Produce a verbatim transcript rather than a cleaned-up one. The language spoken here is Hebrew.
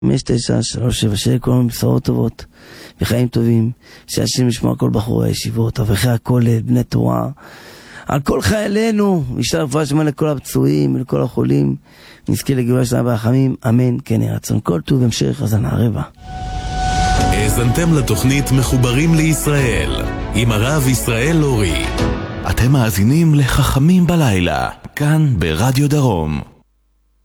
חמש תשע שלוש שבע שש, כל מיני בשורות טובות וחיים טובים, שהשם ישמע כל בחורי הישיבות, אברכי הכולל, בני תורה, על כל חיילינו, ישלח רפואה שלמה לכל הפצועים ולכל החולים, נזכה לגאולה שלמה ברחמים, אמן כן יהי רצון. כל טוב המשך האזנה הרבה. האזנתם לתוכנית מחוברים לישראל עם הרב ישראל לורי. אתם מאזינים לחכמים בלילה, כאן ברדיו דרום.